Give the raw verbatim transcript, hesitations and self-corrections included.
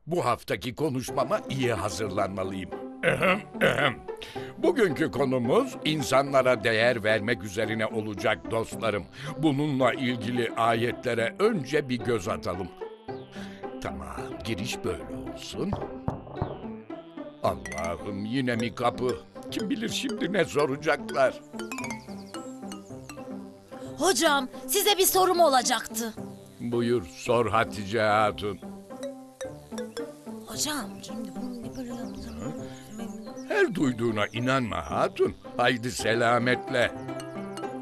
Bu haftaki konuşmama iyi hazırlanmalıyım. Ehem, ehem. Bugünkü konumuz insanlara değer vermek üzerine olacak dostlarım. Bununla ilgili ayetlere önce bir göz atalım. Tamam, giriş böyle olsun. Allah'ım, yine mi kapı? Kim bilir şimdi ne soracaklar? Hocam, size bir sorum olacaktı. Buyur, sor Hatice Hatun. Hocam, şimdi bunu böyle yaptım. Her duyduğuna inanma hatun. Haydi selametle.